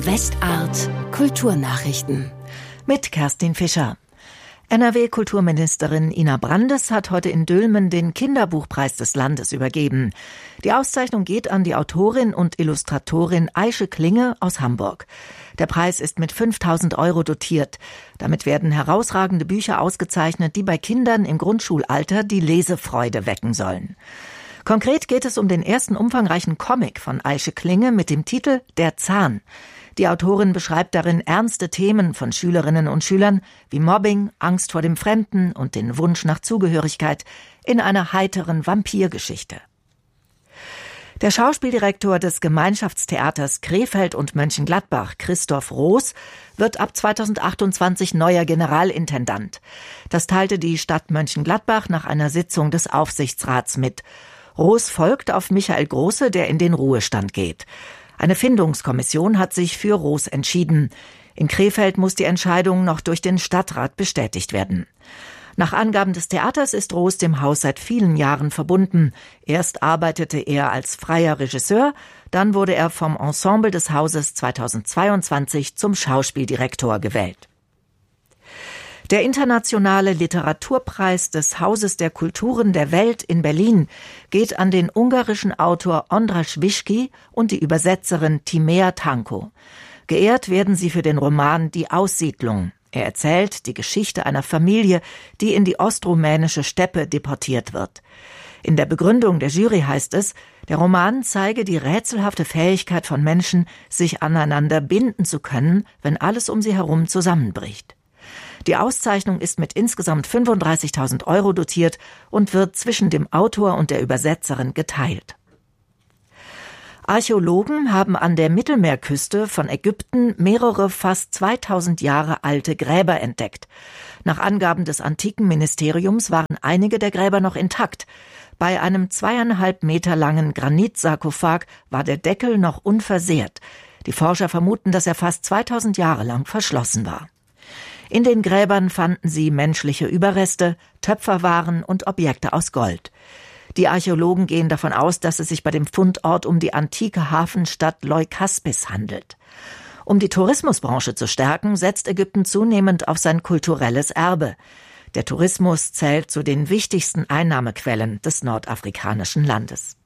Westart Kulturnachrichten mit Kerstin Fischer. NRW-Kulturministerin Ina Brandes hat heute in Dülmen den Kinderbuchpreis des Landes übergeben. Die Auszeichnung geht an die Autorin und Illustratorin Aische Klinge aus Hamburg. Der Preis ist mit 5.000 € dotiert. Damit werden herausragende Bücher ausgezeichnet, die bei Kindern im Grundschulalter die Lesefreude wecken sollen. Konkret geht es um den ersten umfangreichen Comic von Aische Klinge mit dem Titel Der Zahn. Die Autorin beschreibt darin ernste Themen von Schülerinnen und Schülern wie Mobbing, Angst vor dem Fremden und den Wunsch nach Zugehörigkeit in einer heiteren Vampirgeschichte. Der Schauspieldirektor des Gemeinschaftstheaters Krefeld und Mönchengladbach, Christoph Roos, wird ab 2028 neuer Generalintendant. Das teilte die Stadt Mönchengladbach nach einer Sitzung des Aufsichtsrats mit. Roos folgt auf Michael Große, der in den Ruhestand geht. Eine Findungskommission hat sich für Roos entschieden. In Krefeld muss die Entscheidung noch durch den Stadtrat bestätigt werden. Nach Angaben des Theaters ist Roos dem Haus seit vielen Jahren verbunden. Erst arbeitete er als freier Regisseur, dann wurde er vom Ensemble des Hauses 2022 zum Schauspieldirektor gewählt. Der internationale Literaturpreis des Hauses der Kulturen der Welt in Berlin geht an den ungarischen Autor András Vizsky und die Übersetzerin Timea Tanko. Geehrt werden sie für den Roman Die Aussiedlung. Er erzählt die Geschichte einer Familie, die in die ostrumänische Steppe deportiert wird. In der Begründung der Jury heißt es, der Roman zeige die rätselhafte Fähigkeit von Menschen, sich aneinander binden zu können, wenn alles um sie herum zusammenbricht. Die Auszeichnung ist mit insgesamt 35.000 € dotiert und wird zwischen dem Autor und der Übersetzerin geteilt. Archäologen haben an der Mittelmeerküste von Ägypten mehrere fast 2000 Jahre alte Gräber entdeckt. Nach Angaben des Antikenministeriums waren einige der Gräber noch intakt. Bei einem 2,5 Meter langen Granitsarkophag war der Deckel noch unversehrt. Die Forscher vermuten, dass er fast 2000 Jahre lang verschlossen war. In den Gräbern fanden sie menschliche Überreste, Töpferwaren und Objekte aus Gold. Die Archäologen gehen davon aus, dass es sich bei dem Fundort um die antike Hafenstadt Leukaspis handelt. Um die Tourismusbranche zu stärken, setzt Ägypten zunehmend auf sein kulturelles Erbe. Der Tourismus zählt zu den wichtigsten Einnahmequellen des nordafrikanischen Landes.